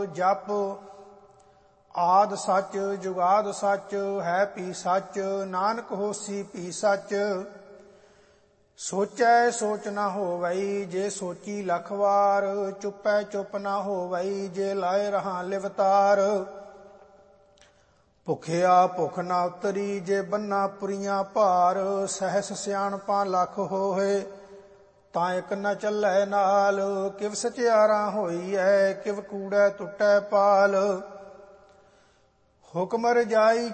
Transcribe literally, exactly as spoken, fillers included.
ਜਪ ਆਦ ਸੱਚ ਜੁਗਾਦ ਸੱਚ ਹੈ ਭੀ ਸੱਚ ਨਾਨਕ ਹੋਸੀ ਭੀ ਸੱਚ। ਸੋਚੈ ਸੋਚ ਨਾ ਹੋਵਈ ਜੇ ਸੋਚੀ ਲੱਖ ਵਾਰ ਚੁੱਪੈ ਚੁੱਪ ਨਾ ਹੋਵਈ ਜੇ ਲਾਏ ਰਹਾ ਲਿਵਤਾਰ। ਭੁਖਿਆ ਭੁਖ ਨਾ ਉਤਰੀ ਜੇ ਬੰਨਾ ਪੁਰੀਆਂ ਭਾਰ ਸਹਿਸ ਸਿਆਣਪਾਂ ਲੱਖ ਹੋਏ ਤਾਂ ਇੱਕ ਨ ਚੱਲੈ ਨਾਲ। ਕਿਵ ਸਚਿਆਰਾ ਹੋਈ ਐ ਕਿਵ ਕੂੜੈ ਟੁੱਟੈ ਪਾਲ ਹੁਕਮ ਰਜਾਈ